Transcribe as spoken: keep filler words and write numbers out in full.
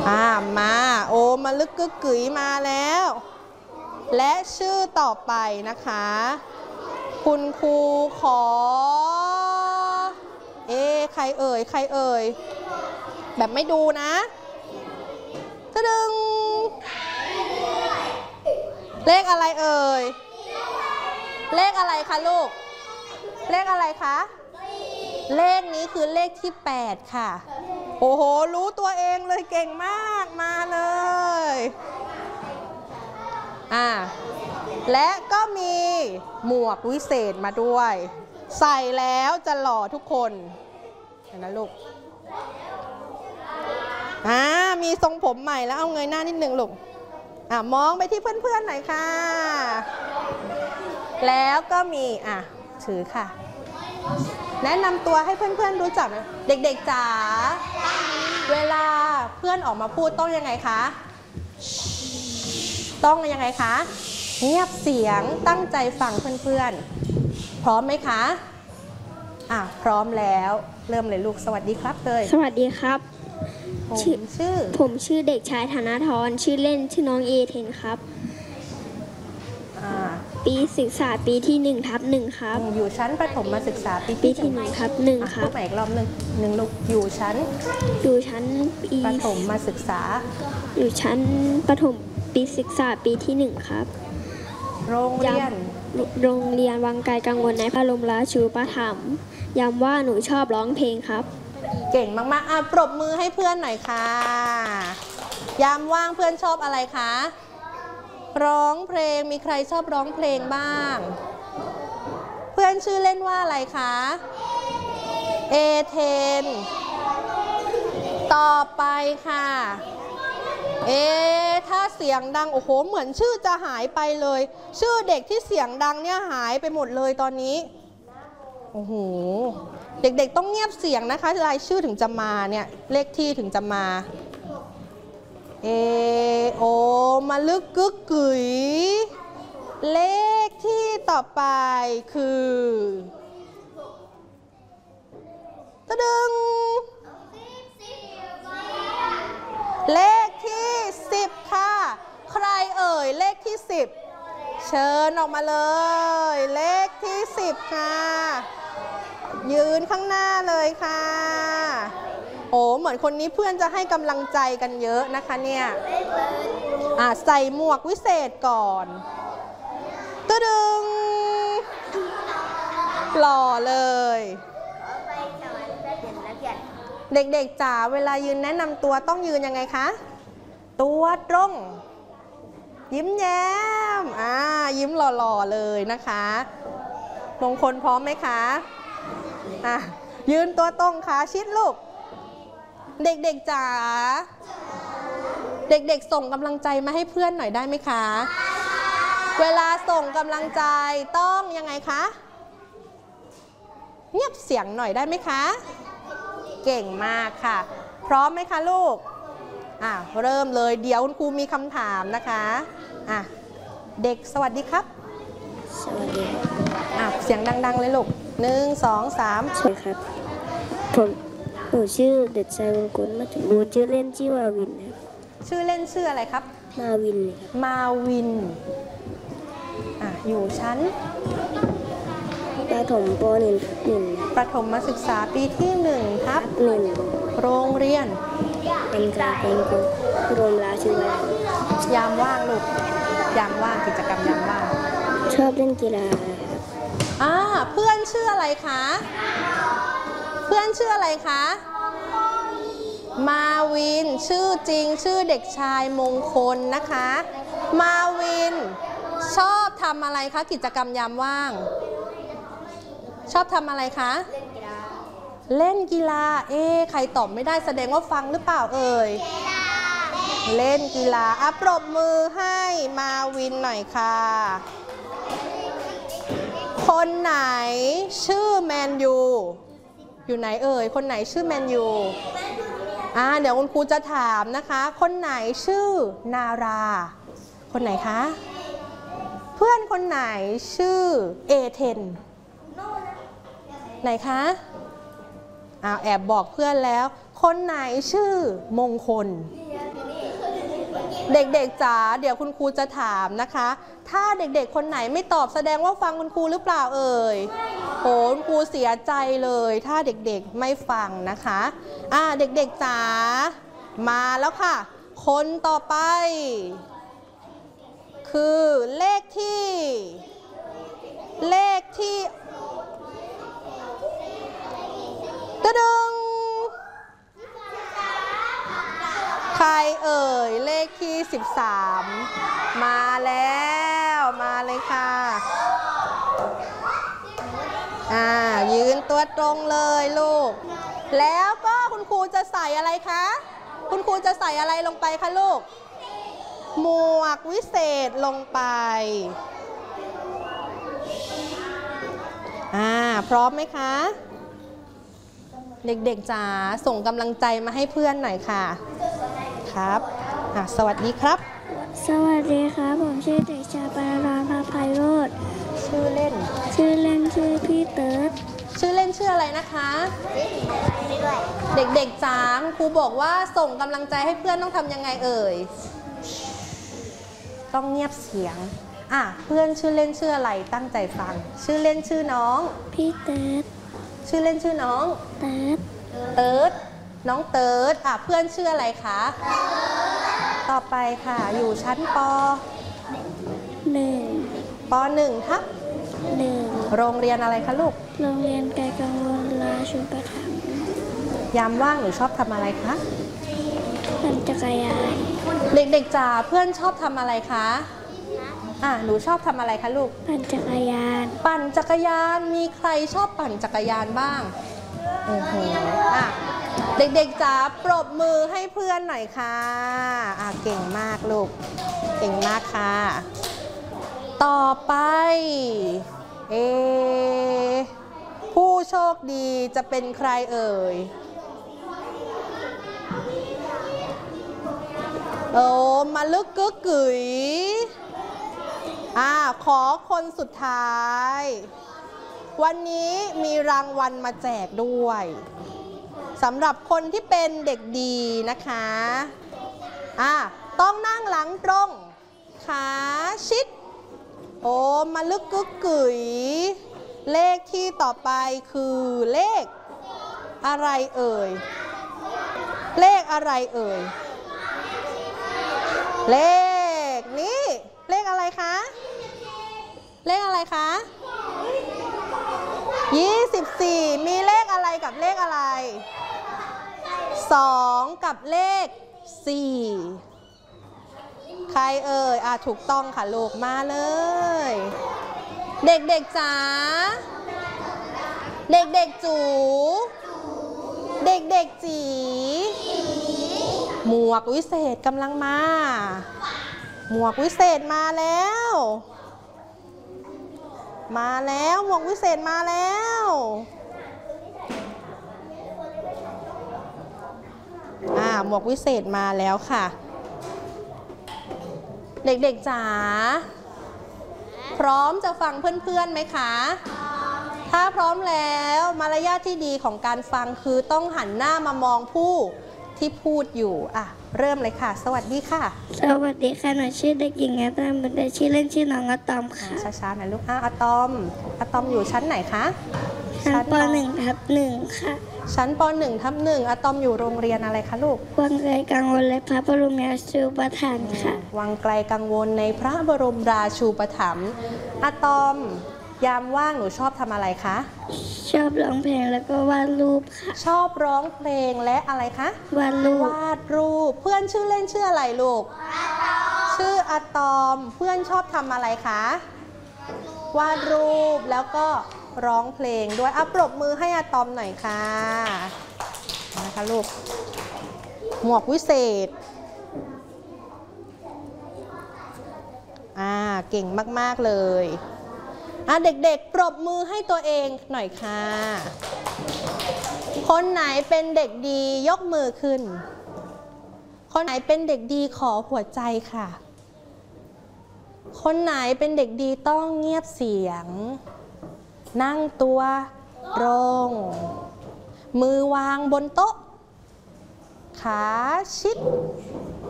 อ่ามาโอมาลึกกึกกึ๋ยมาแล้วและชื่อต่อไปนะคะคุณครูขอเอ๊ะใครเอ่ยใครเอ่ยแบบไม่ดูนะตะดึงเลขอะไรเอ่ยเลขอะไรคะลูกเลขอะไรคะเลขนี้คือเลขที่แปดค่ะโอ้โหรู้ตัวเองเลยเก่งมากมาเลยอ่าและก็มีหมวกวิเศษมาด้วยใส่แล้วจะหล่อทุกคนเห็นนะลูกอ่ามีทรงผมใหม่แล้วเอาเงยหน้านิดนึงลูกอ่ามองไปที่เพื่อนๆหน่อยค่ะแล้วก็มีอ่ะถือค่ะแนะนำตัวให้เพื่อนๆรู้จักนะเด็กๆจ๋าเวลาเพื่อนออกมาพูดต้องยังไงคะต้องยังไงคะเงียบเสียงตั้งใจฟังเพื่อนๆพร้อมไหมคะอ่ะพร้อมแล้วเริ่มเลยลูกสวัสดีครับเลยสวัสดีครับผมชื่อผมชื่อเด็กชายธนทรชื่อเล่นชื่อน้องเอเทนครับปีศึกษาปีที่หนึ่งทับหนึ่งครับอยู่ชั้นประถมมาศึกษาปีที่หนึ่งทับหนึ่งครับพูดใหม่อีกรอบหนึ่งหนึ่งลูกอยู่ชั้นอยู่ชั้นปีประถมมาศึกษาอยู่ชั้นประถมปีศึกษาปีที่หนึ่งครับโรงเรียนโรงเรียนวังไกลกังวลในพระบรมราชูปถัมภ์ย้ำว่าหนูชอบร้องเพลงครับเก่งมากๆอ่ะปรบมือให้เพื่อนหน่อยค่ะยามว่างเพื่อนชอบอะไรคะร้องเพลงมีใครชอบร้องเพลงบ้างเพื่อนชื่อเล่นว่าอะไรคะเอเทนต่อไปค่ะเอถ้าเสียงดังโอ้โหเหมือนชื่อจะหายไปเลยชื่อเด็กที่เสียงดังเนี่ยหายไปหมดเลยตอนนี้โอ้โหเด็กๆต้องเงียบเสียงนะคะรายชื่อถึงจะมาเนี่ยเลขที่ถึงจะมาเอโอมาลึกกึกกึ๋ยเลขที่ต่อไปคือตะดึงเลขที่สิบค่ะใครเอ่ยเลขที่สิบเชิญออกมาเลยเลขที่สิบค่ะยืนข้างหน้าเลยค่ะโอ้เหมือนคนนี้เพื่อนจะให้กำลังใจกันเยอะนะคะเนี่ยอ่ะใส่หมวกวิเศษก่อนตะดึงหล่อเลยเด็กๆจ๋าเวลายืนแนะนำตัวต้องยืนยังไงคะตัวตรงยิ้มแย้มอ่ายิ้มหล่อๆเลยนะคะมงคลพร้อมไหมคะอ่ะยืนตัวตรงขาชิดลูกเด็กๆจ๋าเด็กๆส่งกำลังใจมาให้เพื่อนหน่อยได้ไหมคะเวลาส่งกำลังใจต้องยังไงคะเงียบเสียงหน่อยได้ไหมคะเก่งมากค่ะพร้อมไหมคะลูกอ่ะเริ่มเลยเดี๋ยวคุณครูมีคำถามนะคะอ่ะเด็กสวัสดีครับสวัสดีอ่ะเสียงดังๆเลยลูกหนึ่งสองสามสวัสดีครับผมหนูชื่อเด็กชายวงกุลมาถึงหนูชื่อเล่นชื่อมาวินครับชื่อเล่นชื่ออะไรครับมาวินครับมาวินอ่ะอยู่ชั้นประถมปหนึ่งหนึ่งประถมมาศึกษาปีที่หนึ่งทับหนึ่งโรงเรียนเป็นการเป็นคนรวมราชูปถัมภ์ยามว่างลูกยามว่างกิจกรรมยามว่างชอบเล่นกีฬาอ่าเพื่อนชื่ออะไรคะเพื่อนชื่ออะไรคะมาวินชื่อจริงชื่อเด็กชายมงคลนะคะมาวินชอบทำอะไรคะกิจกรรมยามว่างชอบทำอะไรคะเล่นกีฬาเอ๊ใครตอบไม่ได้แสดงว่าฟังหรือเปล่าเอ่ยเล่นกีฬาอ่ะปรบมือให้มาวินหน่อยค่ะคนไหนชื่อแมนยูอยู่ไหนเอ่ยคนไหนชื่อแมนยูอ่าเดี๋ยวคุณครูจะถามนะคะคนไหนชื่อนาราคนไหนคะเพื่อนคนไหนชื่อเอเทนไหนคะอ้าวแอบบอกเพื่อนแล้วคนไหนชื่อมงคลเด็กๆจ๋าเดี๋ยวคุณครูจะถามนะคะ ถ้าเด็กๆคนไหนไม่ตอบแสดงว่าฟังคุณครูหรือเปล่าเอ่ยโหคุณครูเสียใจเลยถ้าเด็กๆไม่ฟังนะคะอ่าเด็กๆจ๋ามาแล้วค่ะคนต่อไปคือเลขที่เลขที่ตะดึงใครเอ่ยเลขที่สิบสามมาแล้วมาเลยค่ะอ่ายืนตัวตรงเลยลูกแล้วก็คุณครูจะใส่อะไรคะคุณครูจะใส่อะไรลงไปคะลูกหมวกวิเศษลงไปอ่าพร้อมไหมคะเด็กๆจ๋าส่งกำลังใจมาให้เพื่อนหน่อยค่ะครับอ่ะสวัสดีครับสวัสดีครับผมชื่อเด็กชายปรารภาไพโรจน์ชื่อเล่นชื่อเล่นชื่อพี่เติร์ดชื่อเล่นชื่ออะไรนะคะเด็กๆจ๋าครูบอกว่าส่งกำลังใจให้เพื่อนต้องทำยังไงเอ่ยต้องเงียบเสียงอ่ะเพื่อนชื่อเล่นชื่ออะไรตั้งใจฟังชื่อเล่นชื่อน้องพี่เติร์ดชื่อเล่นชื่อน้องเติร์ดเติร์ดน้องเติร์ดอ่ะเพื่อนชื่ออะไรคะต่อไปค่ะอยู่ชั้นป. หนึ่งป.หนึ่งทับหนึ่งโรงเรียนอะไรคะลูกโรงเรียนไกลกังวลราชูปถัมภ์ยามว่างหนูชอบทำอะไรคะปั่นจักรยานเด็กๆจ๋าเพื่อนชอบทำอะไรคะอ่ะหนูชอบทำอะไรคะลูกปั่นจักรยานปั่นจักรยานมีใครชอบปั่นจักรยานบ้างโอ้โหอ่ะเด็กๆจ๋าปรบมือให้เพื่อนหน่อยค่ะอ่ะเก่งมากลูกเก่งมากค่ะต่อไปเอผู้โชคดีจะเป็นใครเอ่ยโอ้มาลึกกึกกึ๋ยอ่าขอคนสุดท้ายวันนี้มีรางวัลมาแจกด้วยสำหรับคนที่เป็นเด็กดีนะคะอ่าต้องนั่งหลังตรงขาชิดโอ้มาลึกกึกกึ๋ยเลขที่ต่อไปคือเลขอะไรเอ่ยเลขอะไรเอ่ยเลขนี้เลขอะไรคะเลขอะไรคะยี่สิบสี่มีเลขอะไรกับเลขอะไรสองกับเลขสี่ใครเอ่ยอ่ะถูกต้องค่ะลูกมาเลยเด็กๆจ๋าเด็กๆจูเด็กๆจีหมวกวิเศษกำลังมาหมวกวิเศษมาแล้วมาแล้วหมวกวิเศษมาแล้วอ่าหมวกวิเศษมาแล้วค่ะเด็กๆจ๋าพร้อมจะฟังเพื่อนๆไหมคะถ้าพร้อมแล้วมารยาทที่ดีของการฟังคือต้องหันหน้ามามองผู้ที่พูดอยู่อ่ะเริ่มเลยค่ะสวัสดีค่ะสวัสดีค่ะหนูชื่อเด็กหญิงอะตอมเป็นเด็กชื่อเล่นชื่อน้องอะตอมค่ะช้าๆหน่อยลูกอ่ะอะตอมอะตอมอยู่ชั้นไหนคะชั้นป.หนึ่งทับหนึ่งค่ะชั้นป.หนึ่งทับหนึ่งอะตอมอยู่โรงเรียนอะไรคะลูกวังไกลกังวลและพระบรมราชูปถัมภ์ค่ะวังไกลกังวลในพระบรมราชูปถัมภ์อะตอมยามว่างหนูชอบทำอะไรคะชอบร้องเพลงแล้วก็วาดรูปค่ะชอบร้องเพลงและอะไรคะวาดรูปวาดรูปเพื่อนชื่อเล่นชื่ออะไรลูกชื่ออะตอมเพื่อนชอบทำอะไรคะวาดรูปแล้วก็ร้องเพลงด้วยอ่ะปรบมือให้อะตอมหน่อยค่ะนะคะลูกหมวกวิเศษอ่าเก่งมากๆเลยอ่ะเด็กๆปรบมือให้ตัวเองหน่อยค่ะคนไหนเป็นเด็กดียกมือขึ้นคนไหนเป็นเด็กดีขอหัวใจค่ะคนไหนเป็นเด็กดีต้องเงียบเสียงนั่งตัวตรงมือวางบนโต๊ะขาชิด